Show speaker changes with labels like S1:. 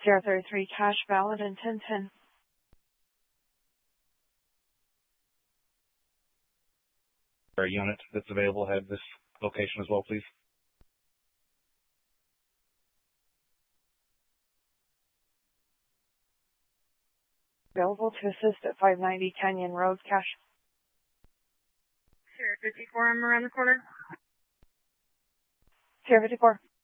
S1: Sierra 33 cash valid and 1010.
S2: A unit that's available at this location as well, please.
S1: Available to assist at 590 Canyon Road, cash.
S3: Sierra 54, I'm around the corner.
S1: Sierra 54.